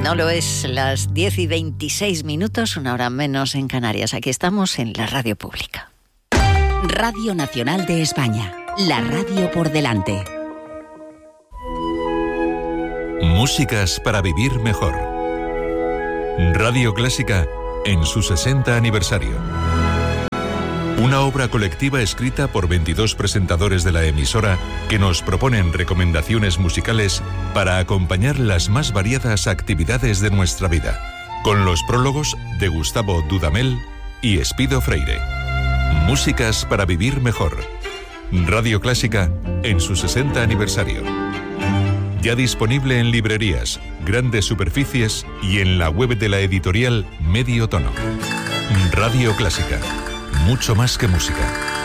No lo es, las 10:26, una hora menos en Canarias. Aquí estamos en la radio pública. Radio Nacional de España, la radio por delante. Músicas para vivir mejor. Radio Clásica en su 60 aniversario. Una obra colectiva escrita por 22 presentadores de la emisora que nos proponen recomendaciones musicales para acompañar las más variadas actividades de nuestra vida, con los prólogos de Gustavo Dudamel y Espido Freire. Músicas para vivir mejor. Radio Clásica en su 60 aniversario. Ya disponible en librerías, grandes superficies y en la web de la editorial Medio Tono. Radio Clásica. Mucho más que música.